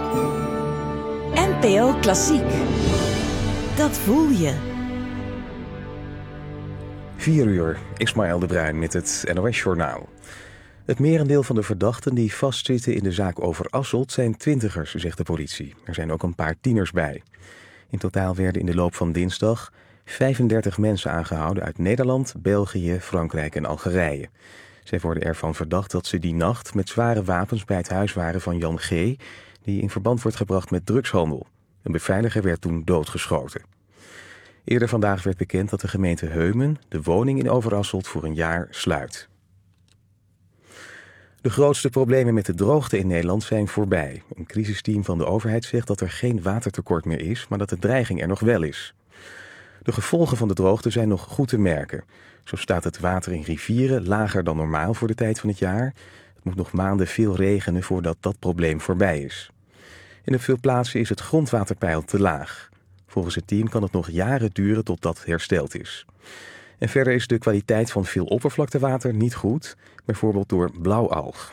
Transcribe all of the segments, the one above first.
NPO Klassiek. Dat voel je. 4 uur, Ismaël de Bruin met het NOS-journaal. Het merendeel van de verdachten die vastzitten in de zaak over Asselt zijn twintigers, zegt de politie. Er zijn ook een paar tieners bij. In totaal werden in de loop van dinsdag 35 mensen aangehouden uit Nederland, België, Frankrijk en Algerije. Zij worden ervan verdacht dat ze die nacht met zware wapens bij het huis waren van Jan G., die in verband wordt gebracht met drugshandel. Een beveiliger werd toen doodgeschoten. Eerder vandaag werd bekend dat de gemeente Heumen de woning in Overasselt voor een jaar sluit. De grootste problemen met de droogte in Nederland zijn voorbij. Een crisisteam van de overheid zegt dat er geen watertekort meer is, maar dat de dreiging er nog wel is. De gevolgen van de droogte zijn nog goed te merken. Zo staat het water in rivieren lager dan normaal voor de tijd van het jaar. Het moet nog maanden veel regenen voordat dat probleem voorbij is. In op veel plaatsen is het grondwaterpeil te laag. Volgens het team kan het nog jaren duren tot dat hersteld is. En verder is de kwaliteit van veel oppervlaktewater niet goed, bijvoorbeeld door blauwalg.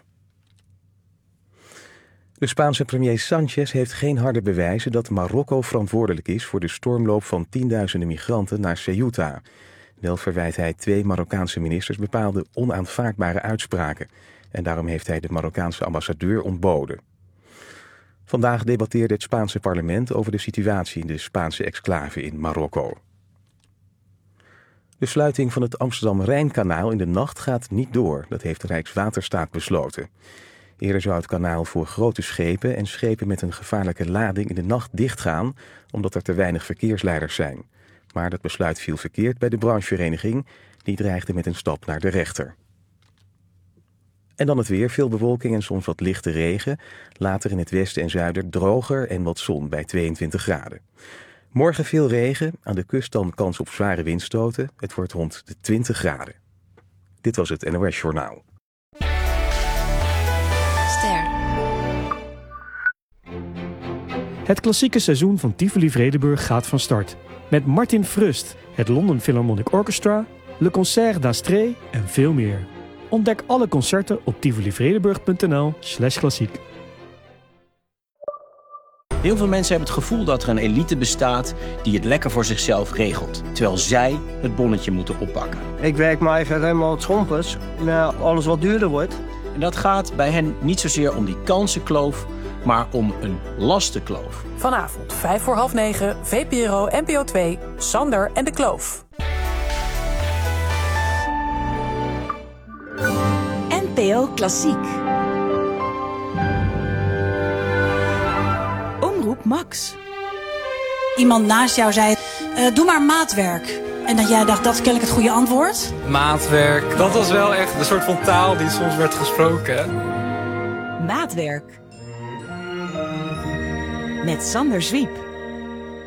De Spaanse premier Sánchez heeft geen harde bewijzen dat Marokko verantwoordelijk is voor de stormloop van tienduizenden migranten naar Ceuta. Wel verwijt hij 2 Marokkaanse ministers bepaalde onaanvaardbare uitspraken. En daarom heeft hij de Marokkaanse ambassadeur ontboden. Vandaag debatteerde het Spaanse parlement over de situatie in de Spaanse exclave in Marokko. De sluiting van het Amsterdam-Rijnkanaal in de nacht gaat niet door. Dat heeft de Rijkswaterstaat besloten. Eerder zou het kanaal voor grote schepen en schepen met een gevaarlijke lading in de nacht dichtgaan, omdat er te weinig verkeersleiders zijn. Maar dat besluit viel verkeerd bij de branchevereniging, die dreigde met een stap naar de rechter. En dan het weer, veel bewolking en soms wat lichte regen. Later in het westen en zuiden droger en wat zon bij 22 graden. Morgen veel regen, aan de kust dan kans op zware windstoten. Het wordt rond de 20 graden. Dit was het NOS Journaal. Ster. Het klassieke seizoen van Tivoli Vredenburg gaat van start. Met Martin Frust, het London Philharmonic Orchestra, Le Concert d'Astrée en veel meer. Ontdek alle concerten op tivolivredenburg.nl/klassiek. Heel veel mensen hebben het gevoel dat er een elite bestaat die het lekker voor zichzelf regelt, terwijl zij het bonnetje moeten oppakken. Ik werk maar even helemaal het schompers, naar alles wat duurder wordt. En dat gaat bij hen niet zozeer om die kansenkloof, maar om een lastenkloof. Vanavond 9:05, VPRO NPO 2, Sander en de Kloof. NPO Klassiek. Omroep Max. Iemand naast jou zei, doe maar maatwerk. En dat jij dacht, dat is kennelijk het goede antwoord. Maatwerk, dat was wel echt een soort van taal die soms werd gesproken. Maatwerk. Met Sander Zwiep.